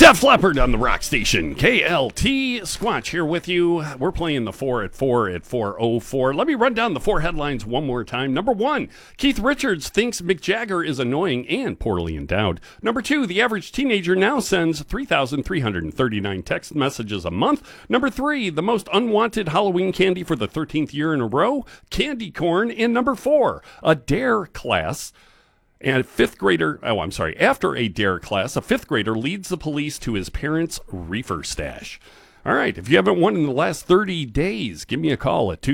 Def Leppard on the rock station, KLT. Squatch here with you. We're playing the 4 at 4 at 4:04. Let me run down the four headlines one more time. Number one, Keith Richards thinks Mick Jagger is annoying and poorly endowed. Number two, the average teenager now sends 3,339 text messages a month. Number three, the most unwanted Halloween candy for the 13th year in a row, candy corn. And number four, a DARE class. And after a DARE class, a fifth grader leads the police to his parents' reefer stash. All right, if you haven't won in the last 30 days, give me a call at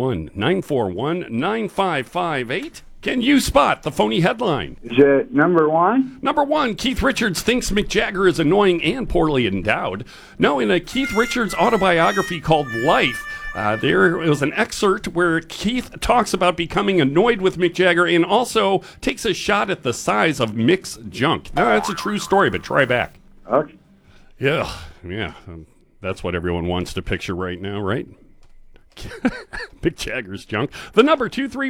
231-941-9558. Can you spot the phony headline? Is it number one? Number one, Keith Richards thinks Mick Jagger is annoying and poorly endowed. No, in a Keith Richards autobiography called Life, there was an excerpt where Keith talks about becoming annoyed with Mick Jagger and also takes a shot at the size of Mick's junk. Now, that's a true story, but try back. Okay. Yeah. That's what everyone wants to picture right now, right? Mick Jagger's junk. The number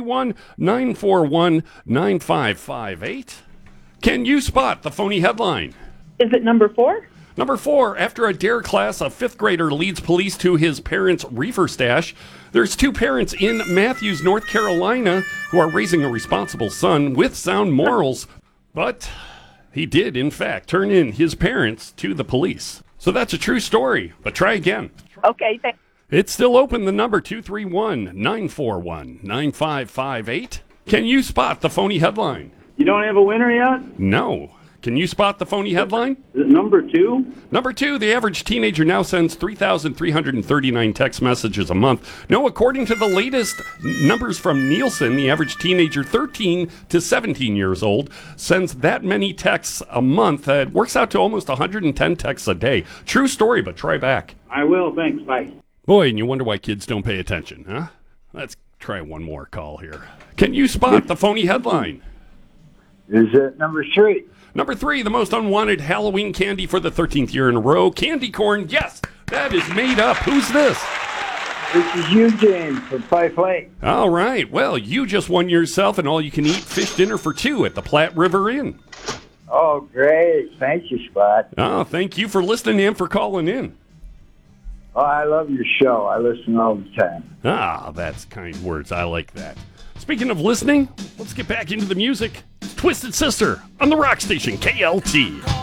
231-941-9558. Can you spot the phony headline? Is it number four? Number four, after a DARE class, a fifth grader leads police to his parents' reefer stash. There's two parents in Matthews, North Carolina, who are raising a responsible son with sound morals. But he did, in fact, turn in his parents to the police. So that's a true story, but try again. Okay, thanks. It's still open, the number 231-941-9558. Can you spot the phony headline? You don't have a winner yet? No. Can you spot the phony headline? Is it number two? Number two, the average teenager now sends 3,339 text messages a month. No, according to the latest numbers from Nielsen, the average teenager 13 to 17 years old sends that many texts a month. It works out to almost 110 texts a day. True story, but try back. I will, thanks, bye. Boy, and you wonder why kids don't pay attention, huh? Let's try one more call here. Can you spot the phony headline? Is it number three? Number three, the most unwanted Halloween candy for the 13th year in a row, candy corn. Yes, that is made up. Who's this? This is you, James, from Fife Lake. All right. Well, you just won yourself an all-you-can-eat fish dinner for two at the Platte River Inn. Oh, great. Thank you, Spot. Oh, thank you for listening and for calling in. Oh, I love your show. I listen all the time. Ah, that's kind words. I like that. Speaking of listening, let's get back into the music. Twisted Sister on the rock station, KLT.